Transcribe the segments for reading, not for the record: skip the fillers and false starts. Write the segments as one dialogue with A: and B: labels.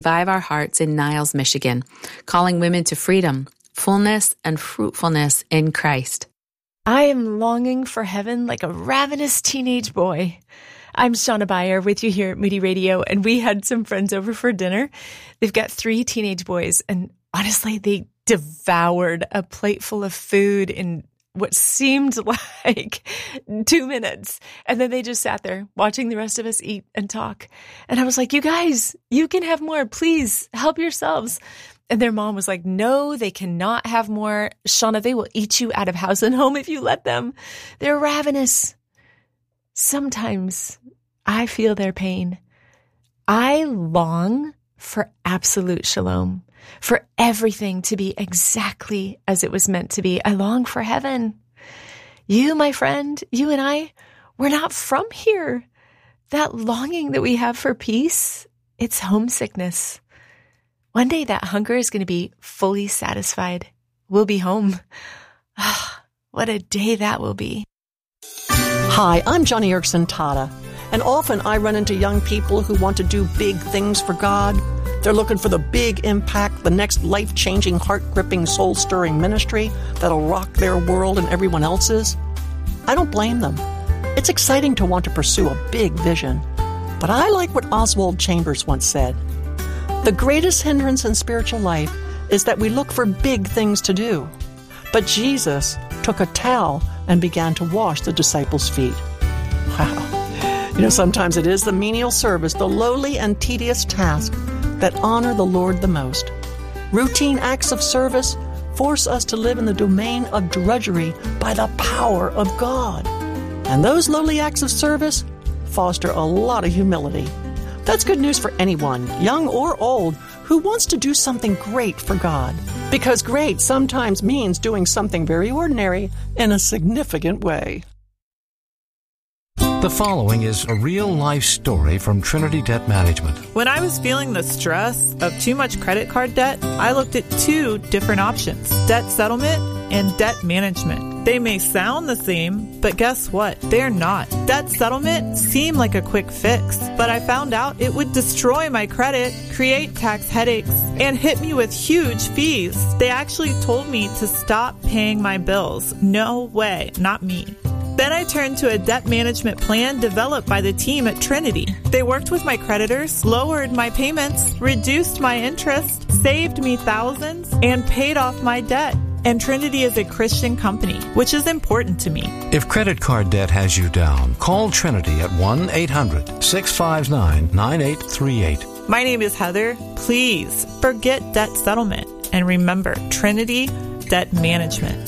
A: Revive Our Hearts in Niles, Michigan, calling women to freedom, fullness, and fruitfulness in Christ.
B: I am longing for heaven like a ravenous teenage boy. I'm Shauna Beyer with you here at Moody Radio, and we had some friends over for dinner. They've got 3 teenage boys, and honestly, they devoured a plate full of food in what seemed like 2 minutes. And then they just sat there watching the rest of us eat and talk. And I was like, you guys, you can have more. Please help yourselves. And their mom was like, no, they cannot have more. Shauna, they will eat you out of house and home if you let them. They're ravenous. Sometimes I feel their pain. I long for absolute shalom, for everything to be exactly as it was meant to be. I long for heaven. You, my friend, you and I, we're not from here. That longing that we have for peace, it's homesickness. One day that hunger is going to be fully satisfied. We'll be home. What a day that will be.
C: Hi, I'm Johnny Erickson Tata, and often I run into young people who want to do big things for God. They're looking for the big impact, the next life-changing, heart-gripping, soul-stirring ministry that'll rock their world and everyone else's. I don't blame them. It's exciting to want to pursue a big vision. But I like what Oswald Chambers once said. The greatest hindrance in spiritual life is that we look for big things to do. But Jesus took a towel and began to wash the disciples' feet. Wow. Sometimes it is the menial service, the lowly and tedious task that honor the Lord the most. Routine acts of service force us to live in the domain of drudgery by the power of God. And those lowly acts of service foster a lot of humility. That's good news for anyone, young or old, who wants to do something great for God. Because great sometimes means doing something very ordinary in a significant way.
D: The following is a real-life story from Trinity Debt Management.
E: When I was feeling the stress of too much credit card debt, I looked at 2 different options: debt settlement and debt management. They may sound the same, but guess what? They're not. Debt settlement seemed like a quick fix, but I found out it would destroy my credit, create tax headaches, and hit me with huge fees. They actually told me to stop paying my bills. No way, not me. Then I turned to a debt management plan developed by the team at Trinity. They worked with my creditors, lowered my payments, reduced my interest, saved me thousands, and paid off my debt. And Trinity is a Christian company, which is important to me.
D: If credit card debt has you down, call Trinity at 1-800-659-9838.
E: My name is Heather. Please forget debt settlement and remember Trinity Debt Management.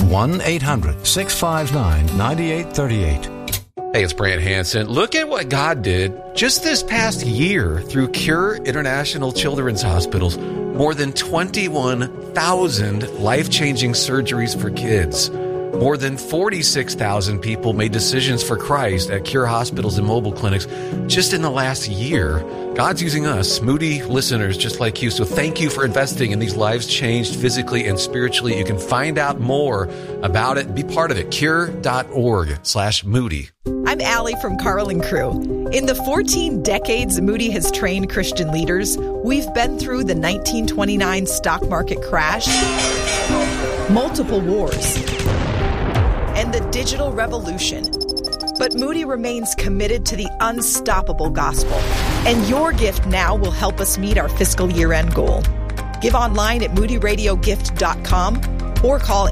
D: 1-800-659-9838.
F: Hey, it's Brant Hansen. Look at what God did just this past year through Cure International Children's Hospitals. More than 21,000 life-changing surgeries for kids. More than 46,000 people made decisions for Christ at Cure hospitals and mobile clinics just in the last year. God's using us, Moody listeners just like you. So thank you for investing in these lives changed physically and spiritually. You can find out more about it. Be part of it. Cure.org/Moody.
G: I'm Allie from Carl and Crew. In the 14 decades Moody has trained Christian leaders, we've been through the 1929 stock market crash, multiple wars, and the digital revolution. But Moody remains committed to the unstoppable gospel. And your gift now will help us meet our fiscal year-end goal. Give online at moodyradiogift.com or call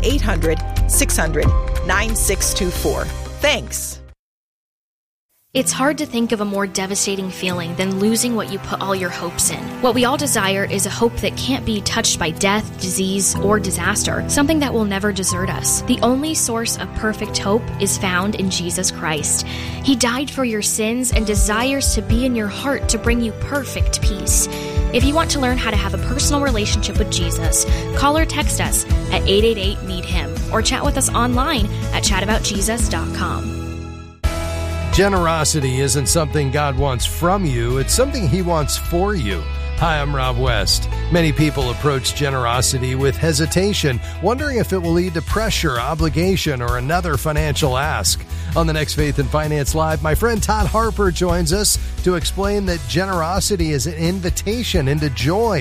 G: 800-600-9624. Thanks.
H: It's hard to think of a more devastating feeling than losing what you put all your hopes in. What we all desire is a hope that can't be touched by death, disease, or disaster, something that will never desert us. The only source of perfect hope is found in Jesus Christ. He died for your sins and desires to be in your heart to bring you perfect peace. If you want to learn how to have a personal relationship with Jesus, call or text us at 888-NEED-HIM or chat with us online at chataboutjesus.com.
I: Generosity isn't something God wants from you, it's something He wants for you. Hi, I'm Rob West. Many people approach generosity with hesitation, wondering if it will lead to pressure, obligation, or another financial ask. On the next Faith and Finance Live, my friend Todd Harper joins us to explain that generosity is an invitation into joy.